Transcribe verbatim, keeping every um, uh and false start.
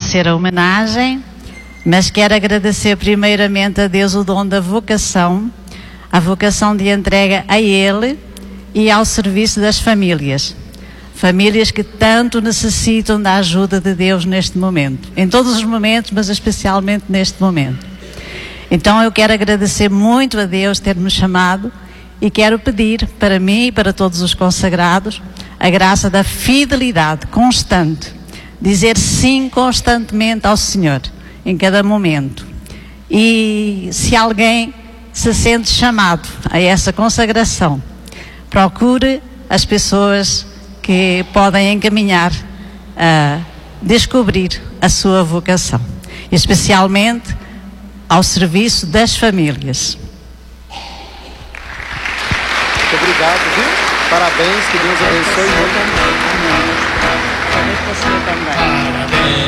agradecer a homenagem, mas quero agradecer primeiramente a Deus o dom da vocação, a vocação de entrega a Ele e ao serviço das famílias. Famílias que tanto necessitam da ajuda de Deus neste momento. Em todos os momentos, mas especialmente neste momento. Então eu quero agradecer muito a Deus ter-me chamado e quero pedir para mim e para todos os consagrados a graça da fidelidade constante. Dizer sim constantemente ao Senhor, em cada momento. E se alguém se sente chamado a essa consagração, procure as pessoas que podem encaminhar a descobrir a sua vocação, especialmente ao serviço das famílias. Muito obrigado, viu? Parabéns, que Deus abençoe muito. Amém. Amém. Parabéns para o senhor também. Parabéns.